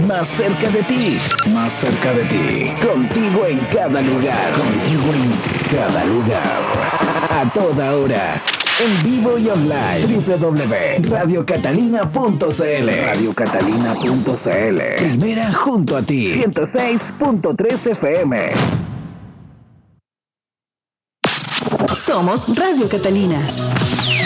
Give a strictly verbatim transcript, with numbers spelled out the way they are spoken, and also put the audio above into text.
Más cerca de ti, más cerca de ti. Contigo en cada lugar, contigo en cada lugar. A toda hora. En vivo y online. doble u doble u doble u punto radio catalina punto c l. radio catalina punto c l. Primera junto a ti. ciento seis punto tres F M. Somos Radio Catalina.